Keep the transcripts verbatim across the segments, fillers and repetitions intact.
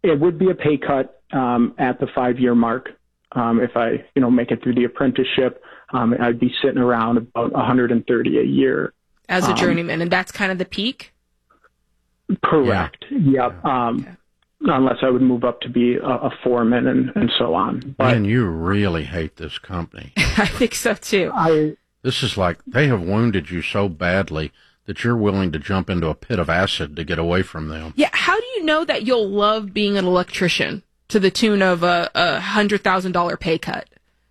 it would be a pay cut um, at the five-year mark. Um, if I, you know, make it through the apprenticeship, um, I'd be sitting around about one hundred thirty a year. As a um, journeyman, and that's kind of the peak? Correct. Yeah. Yep. Um, Okay. Unless I would move up to be a, a foreman and, and so on. But Man, you really hate this company. I think so, too. I, This is like they have wounded you so badly that you're willing to jump into a pit of acid to get away from them. Yeah, how do you know that you'll love being an electrician to the tune of a, a one hundred thousand dollars pay cut?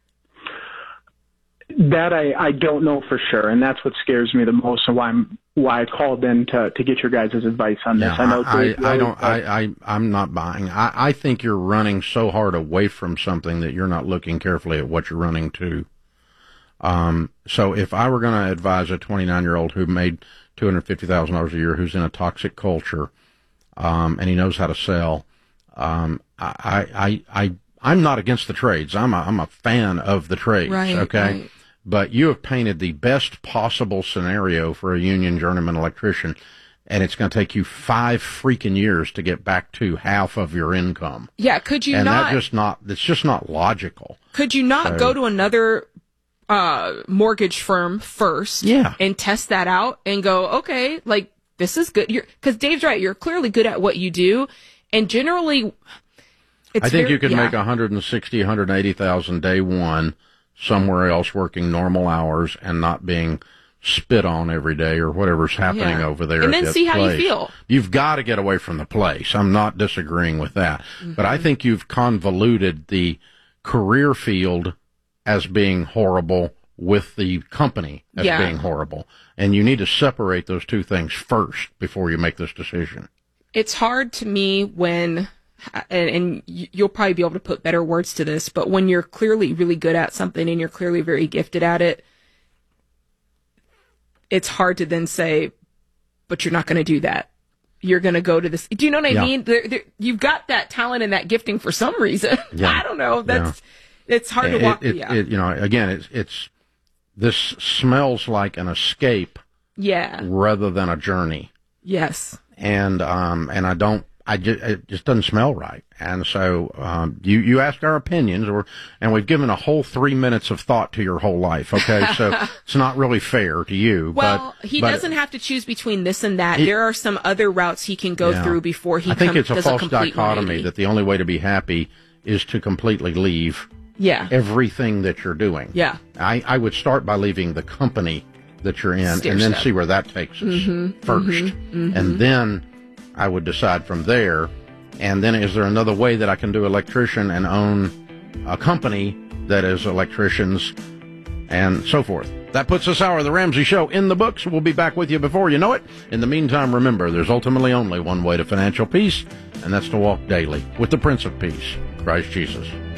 that I, I don't know for sure, and that's what scares me the most, and why I'm why I called in to, to get your guys' advice on this. Yeah, I know I, I, Dave I knows, don't. but- I, I I'm not buying. I, I think you're running so hard away from something that you're not looking carefully at what you're running to. Um. So if I were going to advise a twenty-nine year old who made two hundred fifty thousand dollars a year, who's in a toxic culture, um, and he knows how to sell, um, I, I, I, I'm not against the trades. I'm a, I'm a fan of the trades. Right, okay. right. But you have painted the best possible scenario for a union journeyman electrician, and it's going to take you five freaking years to get back to half of your income. Yeah, could you and not? that just not, it's just not logical. Could you not So- go to another uh, mortgage firm first Yeah. and test that out and go, okay, like, this is good? Because Dave's right. You're clearly good at what you do. And generally, it's I think very- you could yeah. make one hundred sixty, one hundred eighty thousand day one somewhere else working normal hours and not being spit on every day or whatever's happening Yeah. over there. And at then that see how you place. feel. You've got to get away from the place. I'm not disagreeing with that. Mm-hmm. But I think you've convoluted the career field as being horrible with the company as Yeah. being horrible. And you need to separate those two things first before you make this decision. It's hard to me when, and, and you'll probably be able to put better words to this, but when you're clearly really good at something and you're clearly very gifted at it, it's hard to then say, but you're not going to do that. You're going to go to this. Do you know what I Yeah. mean? There, there, you've got that talent and that gifting for some reason. Yeah. I don't know. That's, it's hard to It- walk. it- yeah. it- you know, again, it's, it's, this smells like an escape yeah. rather than a journey. Yes. And, um, and I don't, I just, it just doesn't smell right. And so, um, you, you asked our opinions, or, and we've given a whole three minutes of thought to your whole life. Okay. So it's not really fair to you. Well, but, he but doesn't have to choose between this and that. He- there are some other routes he can go Yeah. through before he I think come, it's a does false a complete dichotomy one eighty. that the only way to be happy is to completely leave Yeah. everything that you're doing. Yeah. I, I would start by leaving the company that you're in Stair and then step. see where that takes us Mhm, 1st mhm, mhm. And then I would decide from there. And then is there another way that I can do electrician and own a company that is electricians and so forth? That puts this hour of the Ramsey Show in the books. We'll be back with you before you know it. In the meantime, remember, there's ultimately only one way to financial peace, and that's to walk daily with the Prince of Peace, Christ Jesus.